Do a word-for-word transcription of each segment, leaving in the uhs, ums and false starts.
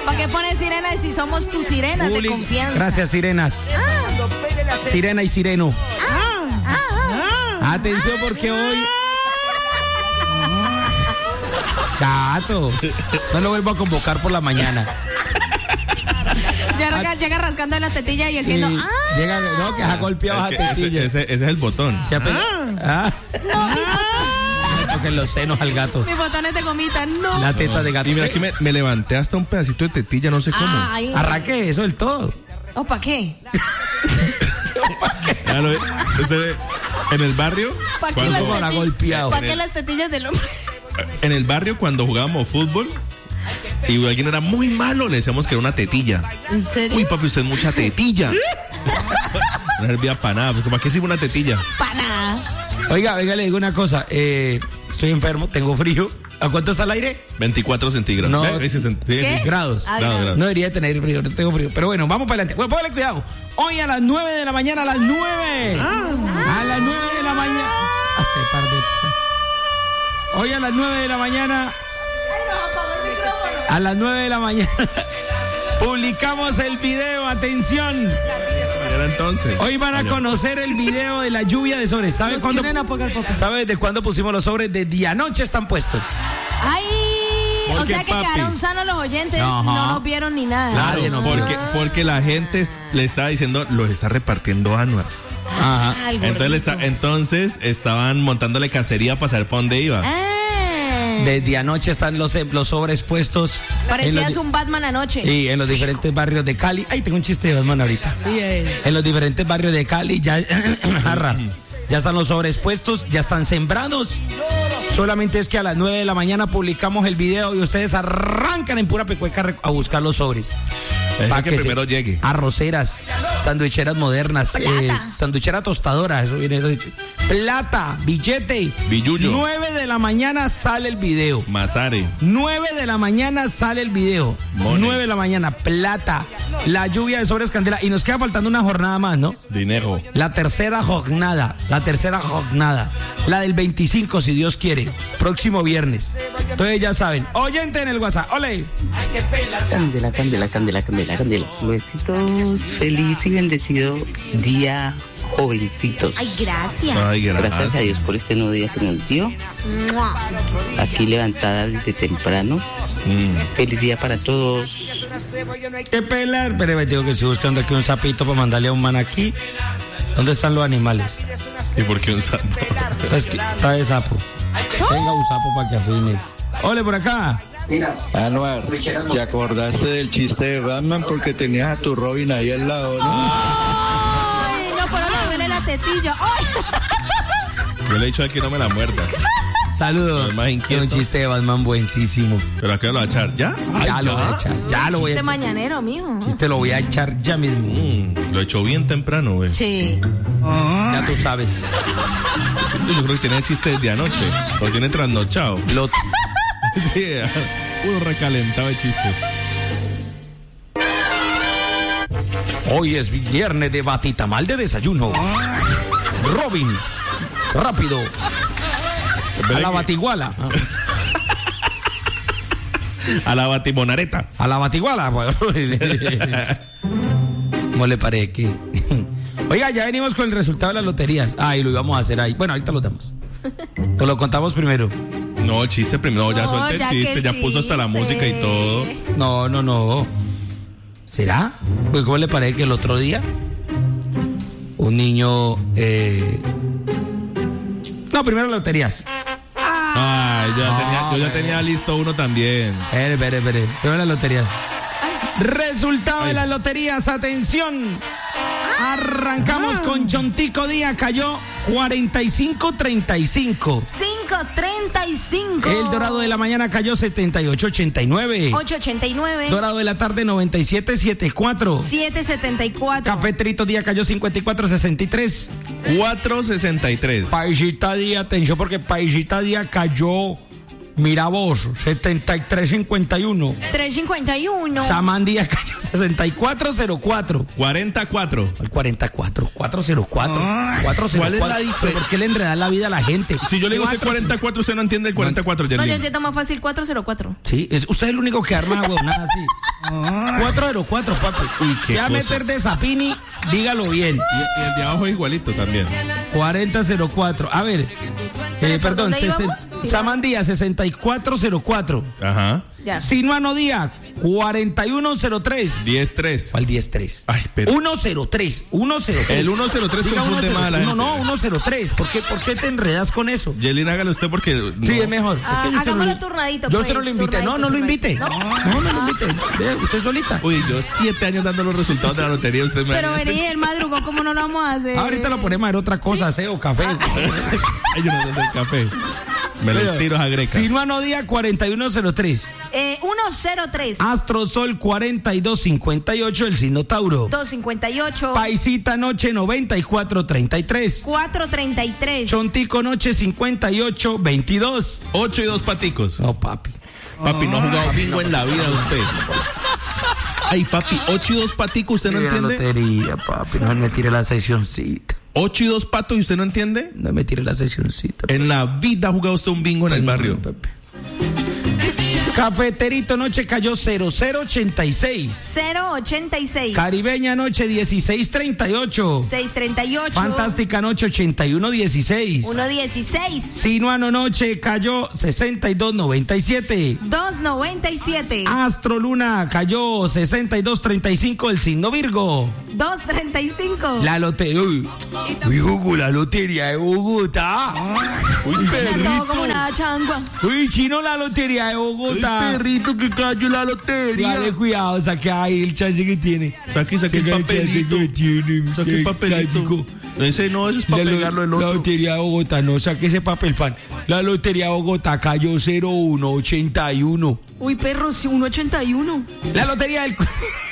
¿Para qué pones sirenas si somos tus sirenas Juli, de confianza? Gracias, sirenas. Ah. Sirena y sireno. Ah, ah, ah. Atención porque hoy... Gato, no lo vuelvo a convocar por la mañana. Ya llega, llega rascando en la tetilla y haciendo... Y ¡ah! llega, no, que ha golpeado Es a que tetilla. ese, ese, ese es el botón. Se ha pegado. Ah. No, mis, Toquen los senos al gato. mis botones de gomita, no. La teta de gato. Y mira que me, me levanté hasta un pedacito de tetilla, no sé cómo. Ay. Arranque eso del todo. ¿O para qué? Ya lo- usted, en el barrio, ¿Para qué, cuando, las ¿Cómo habrá teti- golpeado? ¿pa' qué las tetillas del hombre? en el barrio cuando jugábamos fútbol y alguien era muy malo, le decíamos que era una tetilla. ¿En serio? Uy, papi, usted es mucha tetilla. No servía para nada, porque ¿para qué sirve una tetilla? Para nada. Oiga, oiga, le digo una cosa. Eh, estoy enfermo, tengo frío. ¿A cuánto está el aire? veinticuatro centígrados. No. ¿Ve? Ese cent- ¿Qué? Grados. Ah, Grado, grado. No debería tener frío, no tengo frío. Pero bueno, vamos para adelante. Bueno, póngale cuidado. Hoy a las nueve de la mañana, a las nueve. A las nueve de la mañana. Hasta el par de... Hoy a las nueve de la mañana. A las nueve de la mañana. Publicamos el video, atención. Mañana entonces. Hoy van a Mañana. conocer el video de la lluvia de sobres. ¿Sabe Nos cuándo? quieren apagar poco. ¿Sabe desde cuándo pusimos los sobres? Desde anoche están puestos. Ay, o Porque, sea que papi. quedaron sanos los oyentes, Ajá. no nos vieron ni nada. Claro, Nadie nos porque, vio. porque la gente le estaba diciendo, los está repartiendo Anuar. Ajá. Ay, Entonces, le está- gordito. entonces estaban montándole cacería para saber para dónde iba. Ah, Desde anoche están los, los sobres puestos. en los parecías di- un Batman anoche. Y en los diferentes barrios de Cali. Ay, tengo un chiste de Batman ahorita. En los diferentes barrios de Cali ya, jarra, ya están los sobres puestos, ya están sembrados. Solamente es que a las nueve de la mañana publicamos el video y ustedes arrancan en pura pecueca re- a buscar los sobres. Es Pa' que que se- primero llegue. Arroceras, sanduicheras modernas, Plata. eh, sanduichera tostadora, eso viene eso- plata, billete. Billullo. nueve de la mañana sale el video. Mazare. nueve de la mañana sale el video. Money. nueve de la mañana, plata. La lluvia de sobres candela. Y nos queda faltando una jornada más, ¿no? Dinero. La tercera jornada. La tercera jornada. La del veinticinco, si Dios quiere. Próximo viernes. Entonces ya saben. Oyente en el WhatsApp. ¡Ole! Candela, candela, candela, candela, candela. Besitos. Feliz y bendecido día, jovencitos. Ay, gracias. Ay, Gracias a gracias. Dios por este nuevo día que nos dio. Mua. Aquí levantada desde temprano. Mm. Feliz día para todos. ¡Qué pelar! Pero me digo que estoy buscando aquí un sapito para mandarle a un man aquí. ¿Dónde están los animales? ¿Y por qué un sapo? Es que trae sapo. Tenga un sapo para que afine. ¡Ole, por acá! Anuar, ¿te acordaste del chiste de Batman porque tenías a tu Robin ahí al lado, no? Ay, no, pero le duele la tetilla. Ay. Yo le he dicho a él que no me la muerda. Saludos. El más inquieto. Tiene un chiste de Batman buenísimo. Pero acá lo va a echar. ¿Ya? Ay, Ya lo voy a echar. Ya lo voy a Este echar. mañanero, mijo. Chiste lo voy a echar ya mismo. Mm, lo echó bien temprano, güey. Sí. Ya tú sabes. Yo creo que tenía chiste desde anoche. Porque tiene trasnochado. Lo, Sí, puro recalentado el chiste. hoy es viernes de batitamal de desayuno. Robin, rápido. A la batiguala. A la batimonareta. A la batiguala. ¿Cómo le parece que? Oiga, ya venimos con el resultado de las loterías. Ay, lo íbamos a hacer ahí. Bueno, ahorita lo damos. O lo contamos primero. No, chiste primero. Ya No, suelta el ya que chiste. el Ya puso hasta la chiste. música y todo. No, no, no. ¿Será? Pues, ¿cómo le parece que el otro día un niño... Eh... No, primero loterías. Ay, yo ya, No, tenía, yo ya hombre. tenía listo uno también. Espere, espere, espere. Primero las loterías. Resultado de Ay. las loterías, atención. Arrancamos con Chontico Díaz, cayó cuarenta y cinco treinta y cinco. cinco treinta y cinco. El Dorado de la mañana cayó setenta y ocho ochenta y nueve. ocho ochenta y nueve. Dorado de la tarde noventa y siete setenta y cuatro. siete setenta y cuatro. Café Trito Díaz cayó cincuenta y cuatro sesenta y tres. cuatro sesenta y tres. Paisita Díaz, atención porque Paisita Díaz cayó, mira vos, setenta y tres cincuenta y uno. tres cincuenta y uno. Samán Díaz cayó sesenta y cuatro cero cuatro. cuarenta y cuatro. El cuarenta y cuatro, cuatrocientos cuatro. cuatrocientos cuatro. ¿cuál es la ¿Pero diferencia? ¿Por qué le enreda la vida a la gente? Si yo le digo usted Cuatro- cuarenta y cuatro, usted no entiende el cuarenta y cuatro, No, yo Yerlin. entiendo más fácil cuatro cero cuatro. Sí, es, usted es el único que arma huevonadas así. cuatro cero cuatro, papi. Uy, qué Se va a cosa. meter de Zapini, dígalo bien. Y, y el de abajo es igualito también. cuarenta cero cuatro. A ver, eh, ¿por perdón, dónde sesen- íbamos? Sí. Samandía sesenta y cuatro cero cuatro. Ajá. Ya. Sinuano Díaz cuarenta y uno cero tres. diez tres. ¿Cuál diez tres? Ay, pero- uno cero tres. uno cero tres. El ciento tres Diga confunde uno cero más a la tres. gente. No, no, uno cero tres. ¿Por qué, ¿Por qué te enredas con eso? Yelin, hágalo usted porque. no. Sí, es mejor. Ah, es que yo usted hagámoslo lo- turnadito, Yo pues, usted no lo invité. No, no lo turnadito, invite. turnadito. No, no lo invite. Ve, usted solita. Uy, yo siete años dando los resultados de la lotería. Usted me Pero dice- vení, el madrugón, ¿cómo no lo vamos a hacer? Ahorita lo ponemos a ver otra cosa, ¿sí? O café. Ay, yo no sé hacer café. Me les tiro a Greca. Sinuano Díaz cuarenta y uno cero tres. Eh, uno cero tres. Astrosol cuarenta y dos cincuenta y ocho, el signo Tauro. dos cincuenta y ocho. Paisita Noche noventa y cuatro treinta y tres. cuatro treinta y tres. Chontico Noche cincuenta y ocho veintidós. Ocho y dos paticos. No, papi. Papi, no ha jugado bingo en la vida usted. Ay, papi, ocho y dos paticos, ¿usted no La entiende? lotería, papi. No me tire la sesioncita. Ocho y dos patos, ¿y usted no entiende? No me tire la sesioncita. En la vida ha jugado usted un bingo en el barrio. Pepe. Cafeterito Noche cayó cero cero ochenta y seis. cero ochenta y seis. Caribeña Noche dieciséis treinta y ocho. seis treinta y ocho. Fantástica Noche ochenta y uno dieciséis. uno dieciséis. Sinuano Noche cayó sesenta y dos noventa y siete. dos noventa y siete. Astro Luna cayó sesenta y dos treinta y cinco, el signo Virgo. dos treinta y cinco. La lotería. Uy, uy, Hugo, la lotería de Bogotá. Uy, Suena todo como una changua. Uy, chino, la lotería de Bogotá. perrito que cayó la lotería. Dale cuidado, saque ahí el chance que tiene. Saque, saque el Saque el chance papelito. que tiene. Saque el Qué papelito. trágico. Ese no, eso es para La, lo- pegarlo el la otro. lotería de Bogotá, no saque ese papel pan. La lotería de Bogotá cayó cero uno ochenta y uno. Uy, perro, sí, uno ochenta y uno. La lotería del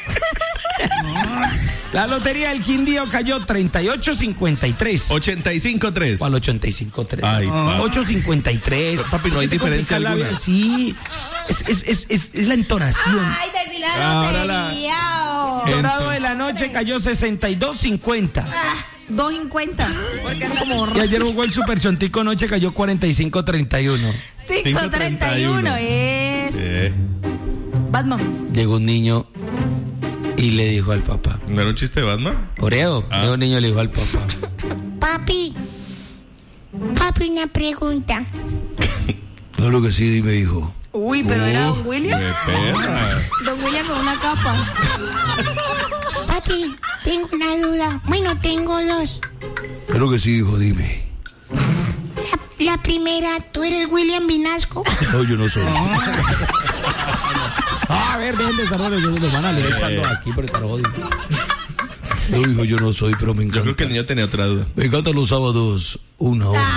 La lotería del Quindío cayó treinta y ocho cincuenta y tres. ochenta y cinco tres. ¿Cuál ochenta y cinco tres? Ay, papi. ocho cincuenta y tres. Papi, no hay ¿Qué te diferencia complica la alguna. vida? Sí. Es, es, es, es, es la entonación. Ay, decí la Ahora la- lotería. oh. Dorado de la noche cayó sesenta y dos cincuenta. Ah, dos cincuenta. Y ayer jugó el Super Chontico Noche, cayó cuarenta y cinco treinta y uno. cinco treinta y uno es. Eh, Batman. Llegó un niño y le dijo al papá. ¿No era un chiste de Batman? Oreo, Ah. llegó un niño y le dijo al papá. Papi, papi, una pregunta. Claro que sí, dime, hijo. Uy, pero era Uh, Don William. qué perra. Don William con una capa. Papi, tengo una duda. Bueno, tengo dos. Claro que sí, hijo, dime. La, la primera, ¿tú eres William Vinasco? No, yo no soy. Ah, a ver, dejen de estar jodiendo, los van a leer echando aquí por estar jodiendo. No, hijo, yo no soy, pero me Yo encanta. creo que el niño tenía otra duda. Me encantan los sábados, una hora.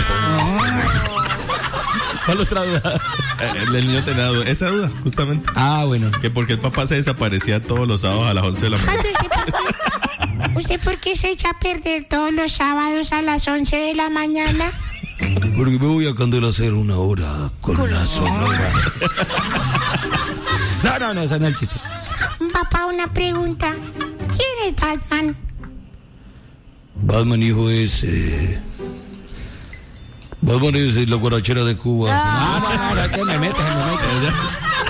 ¿Cuál otra duda? Eh, El, el niño tenía duda. Esa duda, justamente. Ah, bueno. Que porque el papá se desaparecía todos los sábados a las once de la mañana. Papi, ¿usted, papi, ¿usted por qué se echa a perder todos los sábados a las once de la mañana? Porque me voy a Candela a hacer una hora con la sonora. No, no, no, ese no es el chiste. Papá, una pregunta. ¿Quién es Batman? Batman, hijo, es... Eh... Batman es la guarachera de Cuba. Ah, no, no, no, que me metes, me metes.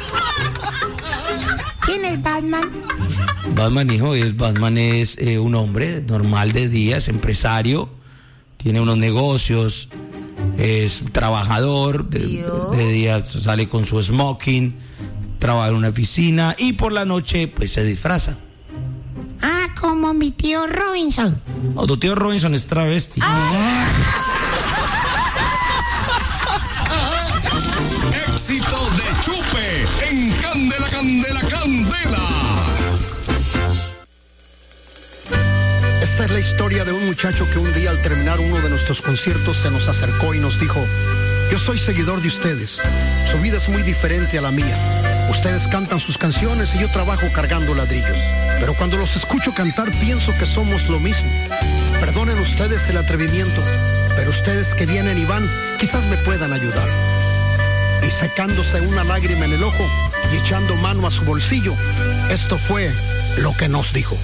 ¿Quién es Batman? Batman, hijo, es Batman es eh, un hombre normal de día, es empresario, tiene unos negocios, es trabajador, de, Dios. de día sale con su smoking, trabaja en una oficina y por la noche pues se disfraza. Ah, como mi tío Robinson. No, tu tío Robinson es travesti. Éxito de Chupe en Candela, Candela, Candela. Esta es la historia de un muchacho que un día al terminar uno de nuestros conciertos se nos acercó y nos dijo: yo soy seguidor de ustedes, su vida es muy diferente a la mía. Ustedes cantan sus canciones y yo trabajo cargando ladrillos, pero cuando los escucho cantar pienso que somos lo mismo. Perdonen ustedes el atrevimiento, pero ustedes que vienen y van quizás me puedan ayudar. Y secándose una lágrima en el ojo y echando mano a su bolsillo, esto fue lo que nos dijo.